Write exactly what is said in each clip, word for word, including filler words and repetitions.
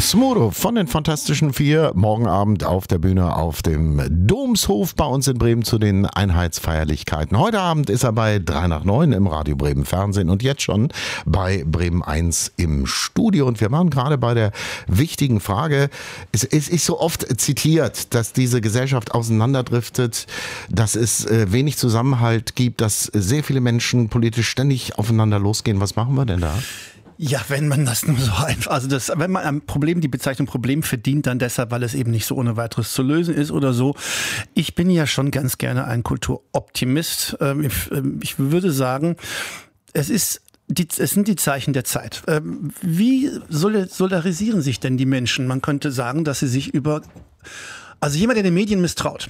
Smudo von den Fantastischen Vier, morgen Abend auf der Bühne auf dem Domshof bei uns in Bremen zu den Einheitsfeierlichkeiten. Heute Abend ist er bei drei nach neun im Radio Bremen Fernsehen und jetzt schon bei Bremen eins im Studio. Und wir waren gerade bei der wichtigen Frage, es, es ist so oft zitiert, dass diese Gesellschaft auseinanderdriftet, dass es äh, wenig Zusammenhalt gibt, dass sehr viele Menschen politisch ständig aufeinander losgehen. Was machen wir denn da? Ja, wenn man das nur so einfach, also das, wenn man ein Problem, die Bezeichnung Problem verdient, dann deshalb, weil es eben nicht so ohne weiteres zu lösen ist oder so. Ich bin ja schon ganz gerne ein Kulturoptimist. Ich würde sagen, es ist Die, es sind die Zeichen der Zeit. Wie solidarisieren sich denn die Menschen? Man könnte sagen, dass sie sich über... Also jemand, der den Medien misstraut,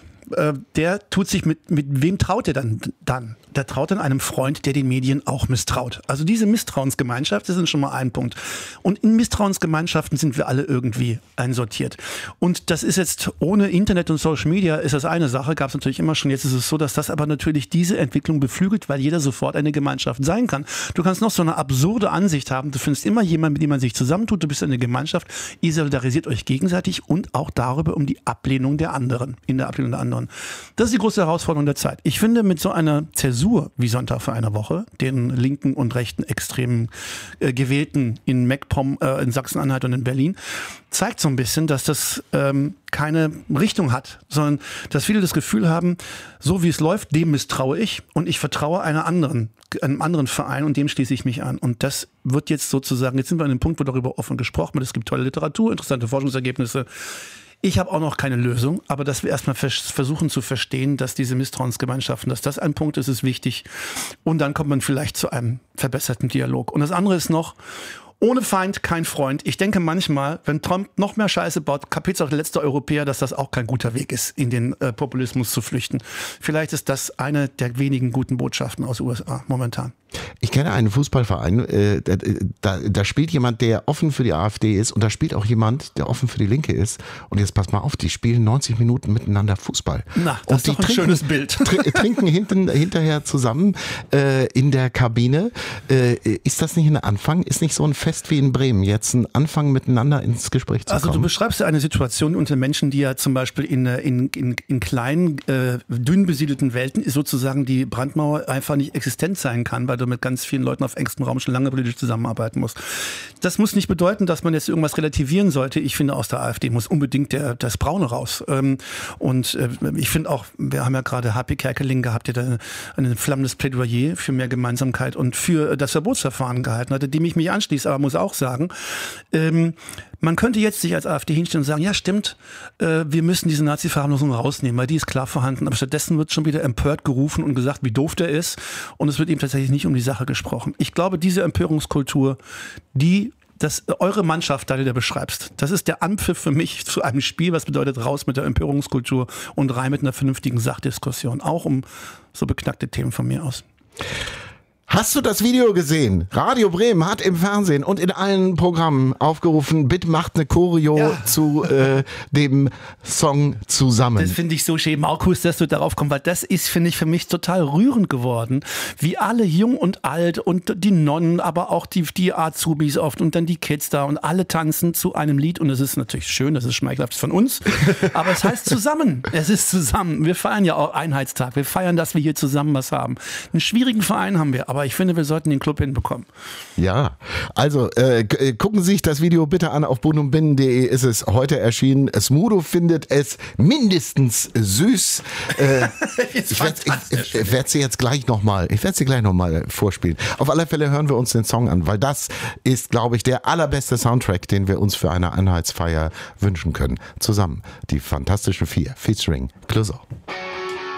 der tut sich mit, mit wem traut er dann, dann? Der traut dann einem Freund, der den Medien auch misstraut. Also diese Misstrauensgemeinschaft, das ist schon mal ein Punkt. Und in Misstrauensgemeinschaften sind wir alle irgendwie einsortiert. Und das ist jetzt ohne Internet und Social Media ist das eine Sache, gab es natürlich immer schon. Jetzt ist es so, dass das aber natürlich diese Entwicklung beflügelt, weil jeder sofort eine Gemeinschaft sein kann. Du kannst noch so eine absurde Ansicht haben. Du findest immer jemanden, mit dem man sich zusammentut. Du bist eine Gemeinschaft. Ihr solidarisiert euch gegenseitig und auch darüber um die Ablehnung der anderen, in der Ablehnung der anderen. Das ist die große Herausforderung der Zeit. Ich finde, mit so einer Zäsur wie Sonntag für eine Woche, den linken und rechten extremen äh, Gewählten in MacPom, äh, in Sachsen-Anhalt und in Berlin, zeigt so ein bisschen, dass das ähm, keine Richtung hat, sondern dass viele das Gefühl haben, so wie es läuft, dem misstraue ich und ich vertraue einer anderen, einem anderen Verein und dem schließe ich mich an. Und das wird jetzt sozusagen, jetzt sind wir an dem Punkt, wo darüber offen gesprochen wird. Es gibt tolle Literatur, interessante Forschungsergebnisse. Ich habe auch noch keine Lösung, aber dass wir erstmal versuchen zu verstehen, dass diese Misstrauensgemeinschaften, dass das ein Punkt ist, ist wichtig. Und dann kommt man vielleicht zu einem verbesserten Dialog. Und das andere ist noch, ohne Feind kein Freund. Ich denke manchmal, wenn Trump noch mehr Scheiße baut, kapiert auch der letzte Europäer, dass das auch kein guter Weg ist, in den äh, Populismus zu flüchten. Vielleicht ist das eine der wenigen guten Botschaften aus den U S A momentan. Ich kenne einen Fußballverein, äh, da, da, da spielt jemand, der offen für die AfD ist und da spielt auch jemand, der offen für die Linke ist. Und jetzt pass mal auf, die spielen neunzig Minuten miteinander Fußball. Na, das und ist doch ein trinken, schönes Bild. Tr- trinken hinten, hinterher zusammen äh, in der Kabine. Äh, ist das nicht ein Anfang? Ist nicht so ein Fest wie in Bremen jetzt ein Anfang, miteinander ins Gespräch zu also kommen? Also du beschreibst ja eine Situation unter Menschen, die ja zum Beispiel in, in, in, in kleinen, äh, dünn besiedelten Welten sozusagen die Brandmauer einfach nicht existent sein kann, weil du mit ganz vielen Leuten auf engstem Raum schon lange politisch zusammenarbeiten musst. Das muss nicht bedeuten, dass man jetzt irgendwas relativieren sollte. Ich finde, aus der AfD muss unbedingt der, das Braune raus. Und ich finde auch, wir haben ja gerade H P Kerkeling gehabt, der da ein flammendes Plädoyer für mehr Gemeinsamkeit und für das Verbotsverfahren gehalten hatte, dem ich mich anschließe, aber muss auch sagen, ähm, man könnte jetzt sich als AfD hinstellen und sagen, ja stimmt, äh, wir müssen diese Nazi-Verharmlosung rausnehmen, weil die ist klar vorhanden. Aber stattdessen wird schon wieder empört gerufen und gesagt, wie doof der ist. Und es wird eben tatsächlich nicht um die Sache gesprochen. Ich glaube, diese Empörungskultur, die das, eure Mannschaft, die du da beschreibst, das ist der Anpfiff für mich zu einem Spiel, was bedeutet raus mit der Empörungskultur und rein mit einer vernünftigen Sachdiskussion. Auch um so beknackte Themen von mir aus. Hast du das Video gesehen? Radio Bremen hat im Fernsehen und in allen Programmen aufgerufen, bitte macht eine Choreo ja. zu äh, dem Song zusammen. Das finde ich so schön, Markus, dass du darauf kommst, weil das ist, finde ich, für mich total rührend geworden. Wie alle, jung und alt und die Nonnen, aber auch die, die Azubis oft und dann die Kids da und alle tanzen zu einem Lied und es ist natürlich schön, das ist schmeichelhaft von uns, aber es heißt zusammen. Es ist zusammen. Wir feiern ja auch Einheitstag. Wir feiern, dass wir hier zusammen was haben. Einen schwierigen Verein haben wir, aber ich finde, wir sollten den Club hinbekommen. Ja, also äh, gucken Sie sich das Video bitte an. Auf bund und binnen punkt de ist es heute erschienen. Smudo findet es mindestens süß. Äh, ich werde ich, werd sie jetzt gleich nochmal, ich werde sie gleich nochmal vorspielen. Auf alle Fälle hören wir uns den Song an, weil das ist, glaube ich, der allerbeste Soundtrack, den wir uns für eine Einheitsfeier wünschen können. Zusammen die Fantastischen Vier, featuring Clouseau.